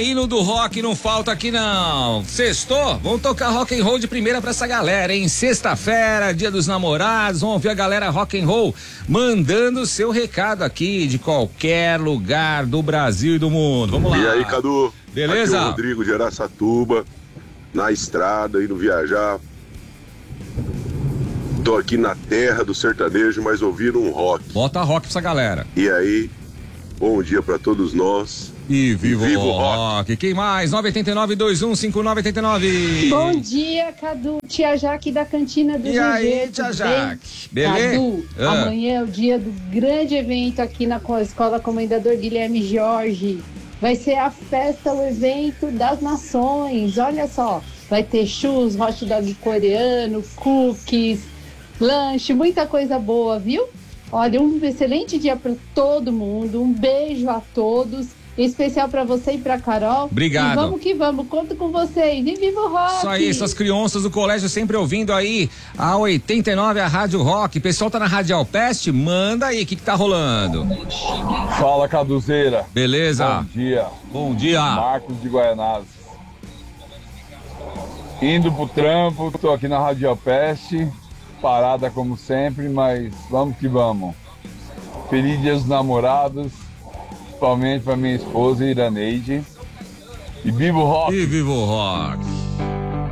hino do rock não falta aqui não. Sextou? Vamos tocar rock and roll de primeira pra essa galera, hein? Sexta-feira, dia dos namorados, vamos ver a galera rock and roll mandando seu recado aqui de qualquer lugar do Brasil e do mundo. Vamos lá. E aí, Cadu? Beleza? Aqui é o Rodrigo de Araçatuba, na estrada, indo viajar. Tô aqui na terra do sertanejo, mas ouvindo um rock. Bota rock pra essa galera. E aí, bom dia pra todos nós. E viva o rock. Quem mais? 989-215989. Bom dia, Cadu. Tia Jaque da Cantina do GG. E aí, Tia Jaque? Beleza? Cadu, amanhã é o dia do grande evento aqui na Escola Comendador Guilherme Jorge. Vai ser a festa, o evento das nações. Olha só, vai ter churros, hot dog coreano, cookies, lanche, muita coisa boa, viu? Olha, um excelente dia para todo mundo. Um beijo a todos. Em especial pra você e pra Carol. Obrigado. E vamos que vamos, conto com vocês. E viva o rock! Isso aí, essas crianças do colégio sempre ouvindo aí a 89, a Rádio Rock. Pessoal tá na Rádio Alpeste? Manda aí, o que tá rolando? Fala, Caduzeira. Beleza? Bom dia. Bom dia. Marcos de Guaianazes. Indo pro trampo, tô aqui na Rádio Alpeste, parada como sempre, mas vamos que vamos. Feliz Dia dos Namorados. Principalmente para minha esposa Iraneide. E viva o rock! E viva o rock!